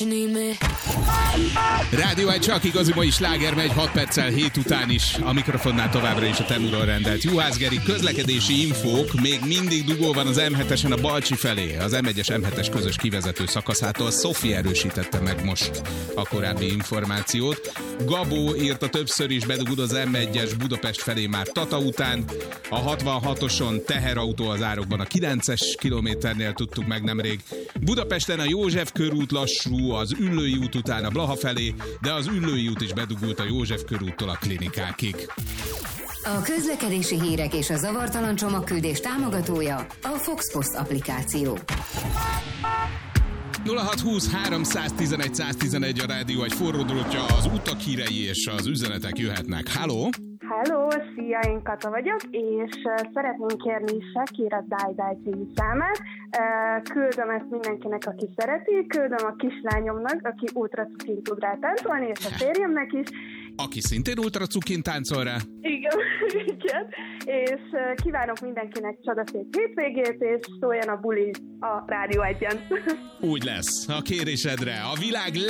Rádió egy csak igazi mai sláger megy 6 perccel 7 után is. A mikrofonnál továbbra is a Temuról rendelt Juhász Geri. Közlekedési infók, még mindig dugó van az M7-esen a Balcsi felé. Az M1-es M7-es közös kivezető szakaszától Szofi erősítette meg most a korábbi információt. Gabó írta többször is, bedugod az M1-es Budapest felé már Tata után. A 66-oson teherautó az árokban a 9-es kilométernél tudtuk meg nemrég. Budapesten a József körút lassú, az Üllői út után a Blaha felé, de az Üllői út is bedugult a József körúttól a klinikákig. A közlekedési hírek és a zavartalan csomagküldés támogatója a Fox Post applikáció. 0620 311 111 a rádió egy forró drótja, az utak hírei és az üzenetek jöhetnek. Halló? Hello, szia, én Kata vagyok, és szeretném kérni Shakira Die Die című számát. Küldöm ezt mindenkinek, aki szereti, küldöm a kislányomnak, aki ultra cukin tud rá táncolni, és a férjemnek is. Aki szintén ultra cukin táncol rá. Igen, igen. És kívánok mindenkinek csodaszép hétvégét, és szóljon a buli a Rádió 1-en. Úgy lesz, a kérésedre. A világ